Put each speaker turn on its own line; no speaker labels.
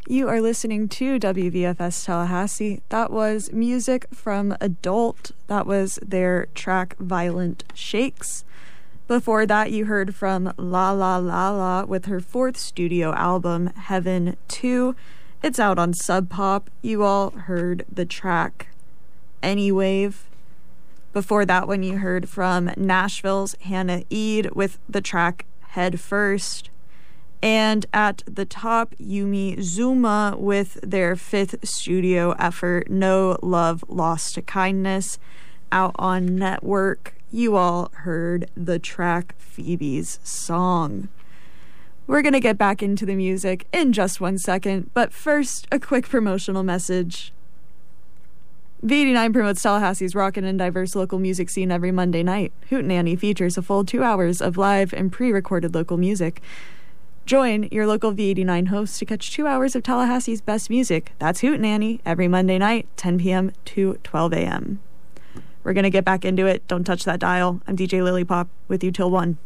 You are listening to WVFS Tallahassee. That was music from Adult. That was their track Violent Shakes. Before that, you heard from La La La La with her fourth studio album, Heaven 2. It's out on Sub Pop. You all heard the track Any Wave. Before that one, you heard from Nashville's Hannah Eid with the track Head First. And at the top, Yumi Zuma with their fifth studio effort, No Love Lost to Kindness, out on Network. You all heard the track Phoebe's Song. We're going to get back into the music in just 1 second, but first, a quick promotional message. V89 promotes Tallahassee's rockin' and diverse local music scene every Monday night. Hootenanny features a full 2 hours of live and pre-recorded local music. Join your local V89 host to catch 2 hours of Tallahassee's best music. That's Hootenanny, every Monday night, 10 p.m. to 12 a.m. We're going to get back into it. Don't touch that dial. I'm DJ Lily Pop with you till 1.